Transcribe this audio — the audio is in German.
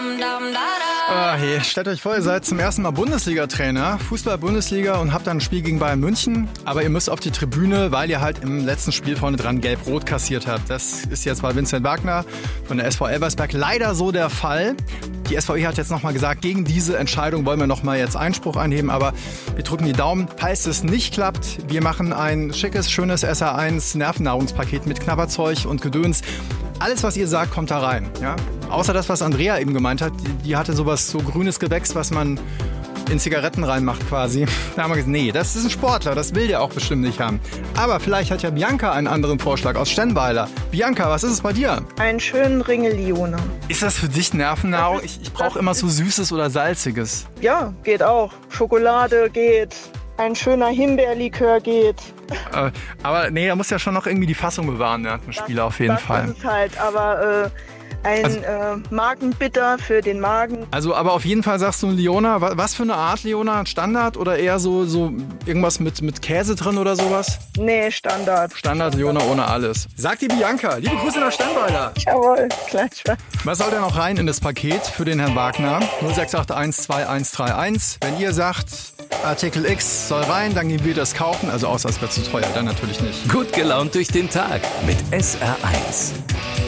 Hey, stellt euch vor, ihr seid zum ersten Mal Bundesliga-Trainer, Fußball-Bundesliga und habt dann ein Spiel gegen Bayern München, aber ihr müsst auf die Tribüne, weil ihr halt im letzten Spiel vorne dran gelb-rot kassiert habt. Das ist jetzt bei Vincent Wagner von der SV Elversberg leider so der Fall. Die SVE hat jetzt nochmal gesagt, gegen diese Entscheidung wollen wir nochmal jetzt Einspruch einheben, aber wir drücken die Daumen. Falls es nicht klappt, wir machen ein schickes, schönes SR1 Nervennahrungspaket mit Knabberzeug und Gedöns. Alles, was ihr sagt, kommt da rein. Ja? Außer das, was Andrea eben gemeint hat, die hatte sowas, so grünes Gewächs, was man in Zigaretten reinmacht quasi. Da haben wir gesagt, nee, das ist ein Sportler, das will der auch bestimmt nicht haben. Aber vielleicht hat ja Bianca einen anderen Vorschlag aus Stennweiler. Bianca, was ist es bei dir? Einen schönen Ringeliona. Ist das für dich Nervennahrung? Ich brauche immer so Süßes oder Salziges. Ja, geht auch. Schokolade geht. Ein schöner Himbeerlikör geht. Aber nee, da muss ja schon noch irgendwie die Fassung bewahren, der Spieler auf jeden Fall. Das ist halt, aber Magenbitter für den Magen. Also, aber auf jeden Fall sagst du ein Leona. Was für eine Art Leona? Standard oder eher so irgendwas mit Käse drin oder sowas? Nee, Standard. Standard Leona ohne alles. Sagt die Bianca. Liebe Grüße nach Sternweiler. Jawohl, gleichfalls. Was soll denn noch rein in das Paket für den Herrn Wagner? 0681 2131. Wenn ihr sagt, Artikel X soll rein, dann gehen wir das kaufen. Also außer es wird zu teuer, dann natürlich nicht. Gut gelaunt durch den Tag mit SR1.